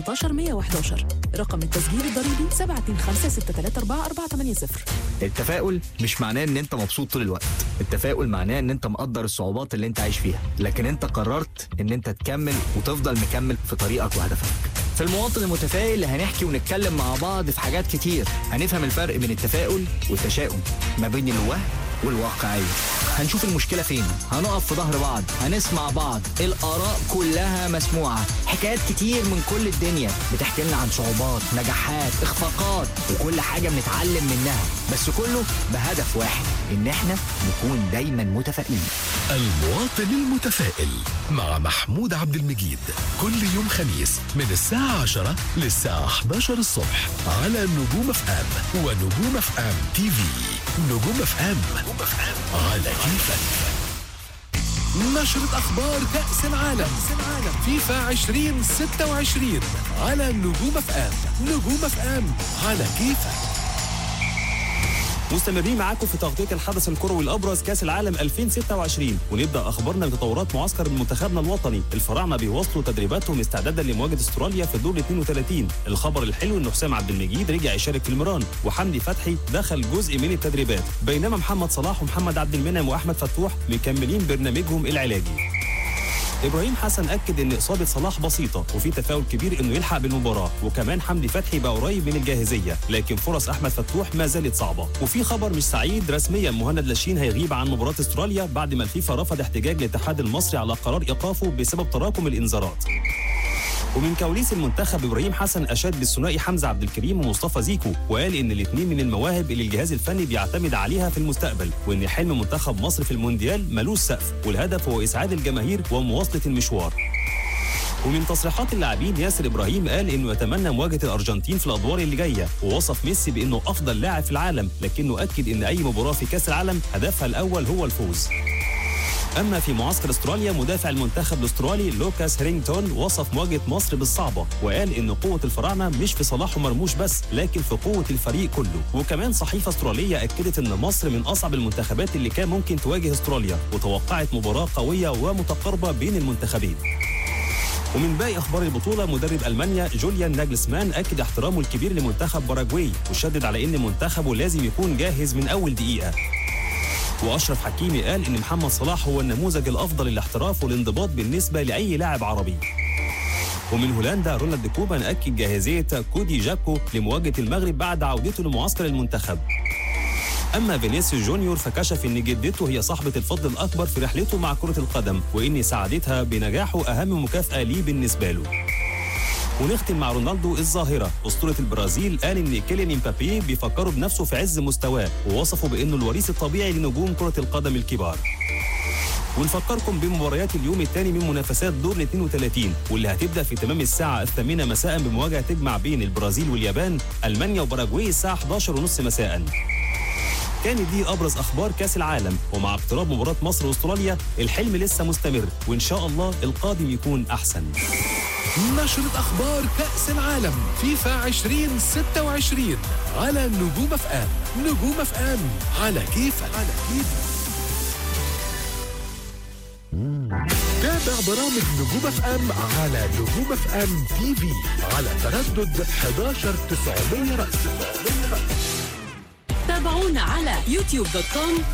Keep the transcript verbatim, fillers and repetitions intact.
ستاشر مية وحداشر. رقم التسجيل الضريبي سبعة اتنين خمسة ستة تلاتة أربعة أربعة تمانية صفر. التفاؤل مش معناه ان انت مبسوط طول الوقت، التفاؤل معناه ان انت مقدر الصعوبات اللي انت عايش فيها، لكن انت قررت ان انت تكمل وتفضل مكمل في طريقك وهدفك. في المواطن المتفائل هنحكي ونتكلم مع بعض في حاجات كتير، هنفهم الفرق بين التفاؤل والتشاؤم، ما بين الوهم والواقعية. هنشوف المشكلة فين، هنقف في ظهر بعض، هنسمع بعض، الآراء كلها مسموعة، حكايات كتير من كل الدنيا بتحكي لنا عن صعوبات، نجاحات، اخفاقات، وكل حاجة بنتعلم منها، بس كله بهدف واحد، ان احنا نكون دايما متفائلين. المواطن المتفائل مع محمود عبد المجيد، كل يوم خميس من الساعة عشرة للساعة إحداشر الصبح على نجوم اف ام ونجوم اف ام تي في. نجوم اف ام على كيفك. نشرة أخبار كأس العالم فيفا عشرين ستة وعشرين على نجوم اف ام. نجوم اف ام على كيفك. مستمرين معاكم في تغطية الحدث الكروي الأبرز كأس العالم ألفين وستة وعشرين، ونبدأ أخبارنا بتطورات معسكر منتخبنا الوطني. الفراعنة بيواصلوا تدريباتهم استعدادا لمواجهة استراليا في الدور اثنين وثلاثين. الخبر الحلو إن حسام عبد المجيد رجع يشارك في المران، وحمدي فتحي دخل جزء من التدريبات، بينما محمد صلاح ومحمد عبد المنعم وأحمد فتوح مكملين برنامجهم العلاجي. إبراهيم حسن أكد إن إصابة صلاح بسيطة وفي تفاؤل كبير إنه يلحق بالمباراة، وكمان حمدي فتحي بقى قريب من الجاهزية، لكن فرص أحمد فتوح ما زالت صعبة. وفي خبر مش سعيد، رسميا مهند لاشين هيغيب عن مباراة استراليا بعد ما الفيفا رفض احتجاج الاتحاد المصري على قرار إيقافه بسبب تراكم الإنذارات. ومن كواليس المنتخب، إبراهيم حسن أشاد بالثنائي حمزة عبد الكريم ومصطفى زيكو، وقال إن الاثنين من المواهب اللي الجهاز الفني بيعتمد عليها في المستقبل، وإن حلم منتخب مصر في المونديال ملوش سقف، والهدف هو إسعاد الجماهير ومواصلة المشوار. ومن تصريحات اللاعبين، ياسر إبراهيم قال إنه يتمنى مواجهة الأرجنتين في الأدوار اللي جاية، ووصف ميسي بإنه أفضل لاعب في العالم، لكنه أكد إن أي مباراة في كأس العالم هدفها الأول هو الفوز. أما في معسكر استراليا، مدافع المنتخب الأسترالي لوكاس هيرينغتون وصف مواجهة مصر بالصعبة، وقال إن قوة الفراعنة مش في صلاح ومرموش بس، لكن في قوة الفريق كله. وكمان صحيفة استرالية أكدت إن مصر من أصعب المنتخبات اللي كان ممكن تواجه استراليا، وتوقعت مباراة قوية ومتقاربة بين المنتخبين. ومن باقي أخبار البطولة، مدرب ألمانيا جوليان ناجلسمان أكد احترامه الكبير لمنتخب باراجواي، وشدد على إن منتخبه لازم يكون جاهز من أول دقيقة. وأشرف حكيمي قال إن محمد صلاح هو النموذج الأفضل للاحتراف والانضباط بالنسبة لأي لاعب عربي. ومن هولندا، رونالد كومان أكد جاهزية كودي جاكبو لمواجهة المغرب بعد عودته لمعسكر المنتخب. أما فينيسيوس جونيور فكشف إن جدته هي صاحبة الفضل الأكبر في رحلته مع كرة القدم، وإن سعادتها بنجاحه أهم مكافأة ليه بالنسبة له. ونختم مع رونالدو الظاهرة أسطورة البرازيل، قال إن كيليان امبابي بيفكره بنفسه في عز مستواه، ووصفه بأنه الوريث الطبيعي لنجوم كرة القدم الكبار. ونفكركم بمباريات اليوم الثاني من منافسات دور اثنين وثلاثين، واللي هتبدأ في تمام الساعة الثامنة مساء بمواجهة تجمع بين البرازيل واليابان، ألمانيا وباراجواي الساعة إحداشر وثلاثين مساء. كانت دي أبرز أخبار كأس العالم، ومع اقتراب مباراة مصر واستراليا الحلم لسه مستمر، وإن شاء الله القادم يكون أحسن. نشرة أخبار كأس العالم فيفا عشرين ستة وعشرين على نجوم اف ام. نجوم اف ام على كيفك. على كيفك. تابع برامج نجوم اف ام على نجوم اف ام تي في على تردد إحداشر تسعمية رأس. تابعونا على يوتيوب دوت كوم